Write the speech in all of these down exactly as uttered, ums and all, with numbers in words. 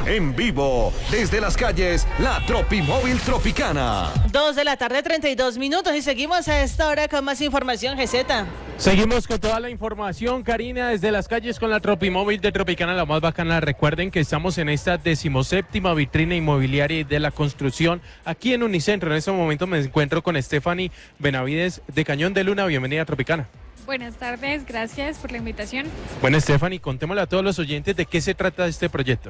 En vivo, desde las calles, la Tropimóvil Tropicana. Dos de la tarde, treinta y dos minutos, y seguimos a esta hora con más información, G Z. Seguimos con toda la información, Karina, desde las calles con la Tropimóvil de Tropicana, la más bacana. Recuerden que estamos en esta decimoséptima vitrina inmobiliaria y de la construcción aquí en Unicentro. En este momento me encuentro con Stephanie Benavides de Cañón de Luna. Bienvenida a Tropicana. Buenas tardes, gracias por la invitación. Bueno, Stephanie, contémosle a todos los oyentes de qué se trata este proyecto.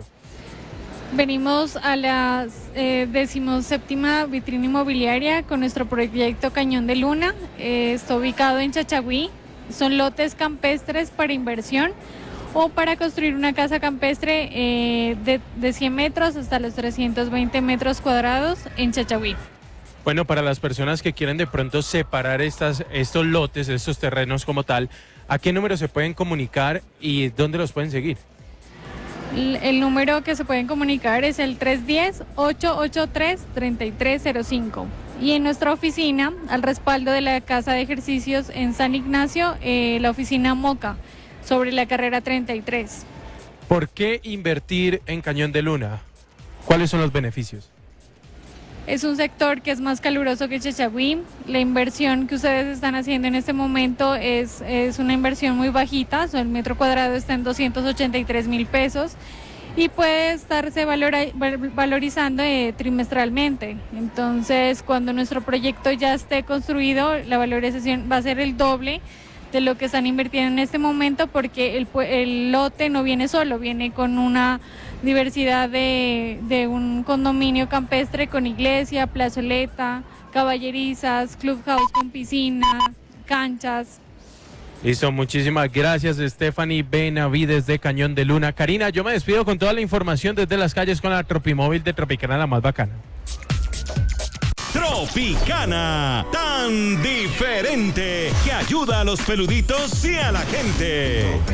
Venimos a la eh, decimoséptima vitrina inmobiliaria con nuestro proyecto Cañón de Luna. Eh, está ubicado en Chachagüí. Son lotes campestres para inversión o para construir una casa campestre eh, de, de cien metros hasta los trescientos veinte metros cuadrados en Chachagüí. Bueno, para las personas que quieren de pronto separar estas, estos lotes, estos terrenos como tal, ¿a qué número se pueden comunicar y dónde los pueden seguir? El, el número que se pueden comunicar es el tres uno cero, ocho ocho tres, tres tres cero cinco. Y en nuestra oficina, al respaldo de la Casa de Ejercicios en San Ignacio, eh, la oficina Moca, sobre la carrera treinta y tres. ¿Por qué invertir en Cañón de Luna? ¿Cuáles son los beneficios? Es un sector que es más caluroso que Chachagüí. La inversión que ustedes están haciendo en este momento es, es una inversión muy bajita. El metro cuadrado está en doscientos ochenta y tres mil pesos y puede estarse valora, valorizando eh, trimestralmente. Entonces, cuando nuestro proyecto ya esté construido, la valorización va a ser el doble de lo que están invirtiendo en este momento, porque el, el lote no viene solo, viene con una diversidad de, de un condominio campestre con iglesia, plazoleta, caballerizas, clubhouse con piscina, canchas. Listo, muchísimas gracias, Stephanie Benavides de Cañón de Luna. Karina, yo me despido con toda la información desde las calles con la Tropimóvil de Tropicana, la más bacana. Tropicana, tan diferente, que ayuda a los peluditos y a la gente.